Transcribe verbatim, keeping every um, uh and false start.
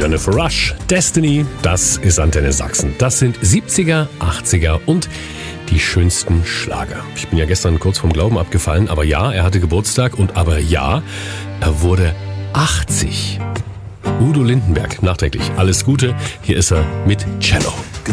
Jennifer Rush. Destiny, das ist Antenne Sachsen. Das sind siebziger, achtziger und die schönsten Schlager. Ich bin ja gestern kurz vom Glauben abgefallen, aber ja, er hatte Geburtstag und aber ja, er wurde achtzig. Udo Lindenberg, nachträglich alles Gute. Hier ist er mit Cello.